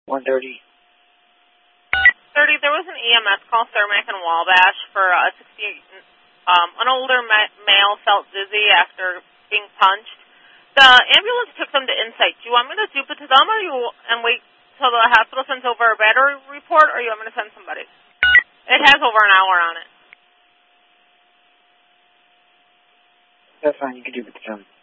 1:30. 30, there was an EMS call, Cermak and Wabash, for a 60, an older male felt dizzy after being punched. The ambulance took them to Insight. Do you want me to dupe it to them and wait till the hospital sends over a battery report, or you want me to send somebody? It has over an hour on it. That's fine, you can dupe it to them.